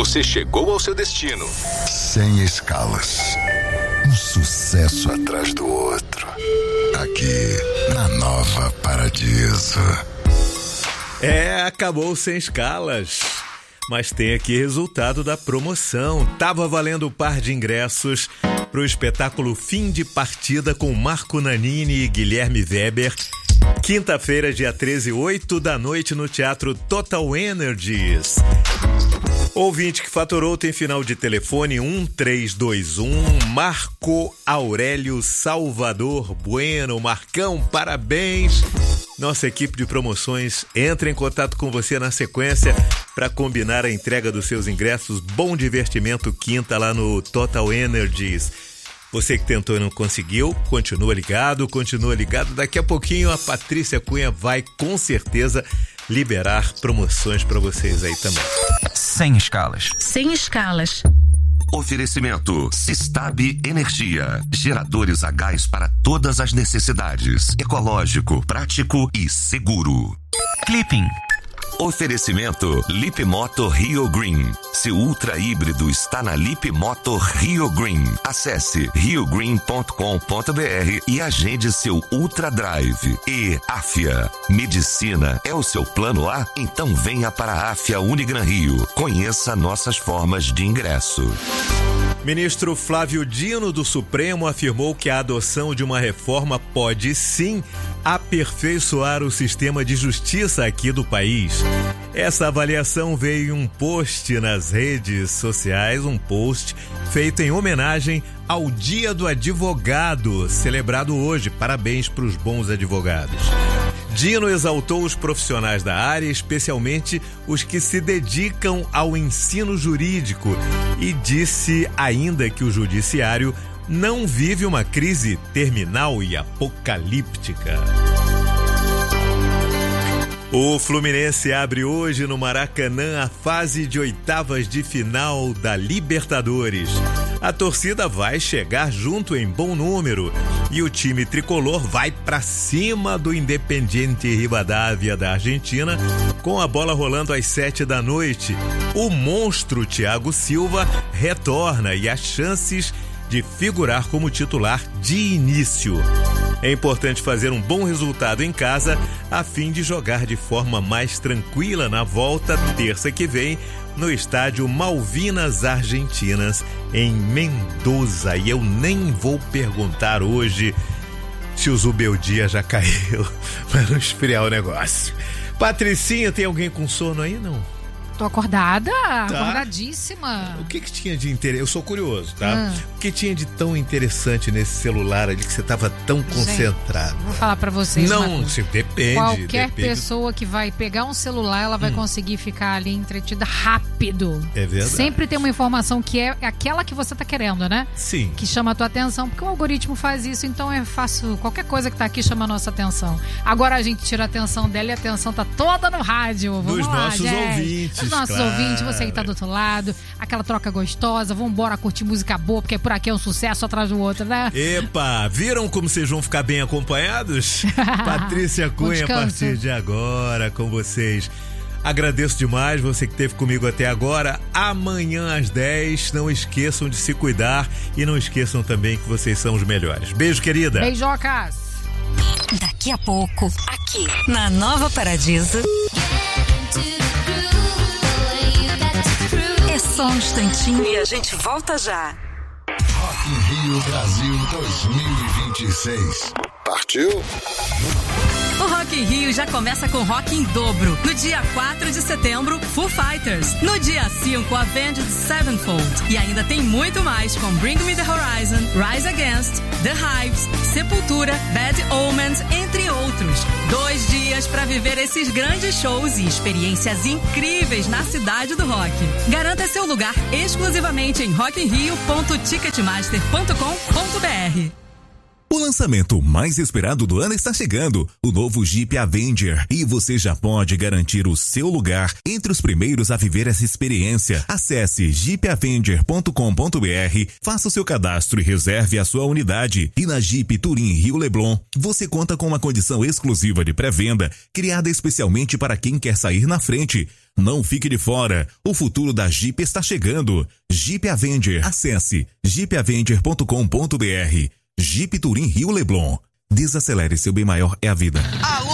você chegou ao seu destino. Sem escalas. Um sucesso atrás do outro. Aqui, na Nova Paradiso. Acabou Sem Escalas. Mas tem aqui resultado da promoção. Tava valendo um par de ingressos pro espetáculo Fim de Partida com Marco Nanini e Guilherme Weber. Quinta-feira, dia 13, 8 da noite, no Teatro Total Energies. Ouvinte que faturou tem final de telefone 1321, Marco Aurélio Salvador Bueno. Marcão, parabéns! Nossa equipe de promoções entra em contato com você na sequência para combinar a entrega dos seus ingressos. Bom divertimento quinta lá no Total Energies. Você que tentou e não conseguiu, continua ligado. Daqui a pouquinho a Patrícia Cunha vai com certeza liberar promoções para vocês aí também. Sem escalas. Sem escalas. Oferecimento Sistab Energia. Geradores a gás para todas as necessidades. Ecológico, prático e seguro. Clipping. Oferecimento Lipmoto Rio Green. Seu ultra híbrido está na Lipmoto Rio Green. Acesse riogreen.com.br e agende seu Ultra Drive. E Afia. Medicina é o seu plano A? Então venha para a Afia Unigran Rio. Conheça nossas formas de ingresso. Ministro Flávio Dino do Supremo afirmou que a adoção de uma reforma pode sim aperfeiçoar o sistema de justiça aqui do país. Essa avaliação veio em um post nas redes sociais, um post feito em homenagem ao Dia do Advogado, celebrado hoje. Parabéns para os bons advogados. Dino exaltou os profissionais da área, especialmente os que se dedicam ao ensino jurídico, e disse ainda que o judiciário não vive uma crise terminal e apocalíptica. O Fluminense abre hoje no Maracanã a fase de oitavas de final da Libertadores. A torcida vai chegar junto em bom número e o time tricolor vai para cima do Independiente Rivadavia da Argentina, com a bola rolando às 7 da noite. O monstro Thiago Silva retorna e as chances de figurar como titular de início. É importante fazer um bom resultado em casa a fim de jogar de forma mais tranquila na volta terça que vem no estádio Malvinas Argentinas em Mendoza. E eu nem vou perguntar hoje se o Zubeldia já caiu para não esfriar o negócio. Patricinha, tem alguém com sono aí, não? Tô acordada, acordadíssima. O que tinha de interessante? Eu sou curioso, tá? O que tinha de tão interessante nesse celular ali que você tava tão concentrado? Vou falar pra vocês. Não, depende. Qualquer pessoa que vai pegar um celular, ela vai conseguir ficar ali entretida rápido. É verdade. Sempre tem uma informação que é aquela que você tá querendo, né? Sim. Que chama a tua atenção, porque o algoritmo faz isso, então é fácil. Qualquer coisa que tá aqui chama a nossa atenção. Agora a gente tira a atenção dela e a atenção tá toda no rádio. Dos nossos ouvintes. Os nossos ouvintes, você que tá do outro lado, aquela troca gostosa, vambora curtir música boa, porque por aqui é um sucesso atrás do outro, né? Epa, viram como vocês vão ficar bem acompanhados? Patrícia Cunha, a partir de agora, com vocês. Agradeço demais você que esteve comigo até agora. Amanhã às 10, não esqueçam de se cuidar e não esqueçam também que vocês são os melhores. Beijo, querida. Beijocas. Daqui a pouco, aqui na Nova Paradiso. É só um instantinho e a gente volta já. Rock in Rio Brasil 2026. Partiu? O Rock in Rio já começa com rock em dobro. No dia 4 de setembro, Foo Fighters. No dia 5, Avenged Sevenfold. E ainda tem muito mais com Bring Me The Horizon, Rise Against, The Hives, Sepultura, Bad Omens, entre outros. 2 dias para viver esses grandes shows e experiências incríveis na cidade do rock. Garanta seu lugar exclusivamente em rockinrio.ticketmaster.com.br. O lançamento mais esperado do ano está chegando, o novo Jeep Avenger, e você já pode garantir o seu lugar entre os primeiros a viver essa experiência. Acesse jeepavenger.com.br, faça o seu cadastro e reserve a sua unidade. E na Jeep Touring Rio Leblon, você conta com uma condição exclusiva de pré-venda, criada especialmente para quem quer sair na frente. Não fique de fora. O futuro da Jeep está chegando. Jeep Avenger. Acesse jeepavenger.com.br. Jeep Touring Rio Leblon. Desacelere, seu bem maior é a vida. Alô,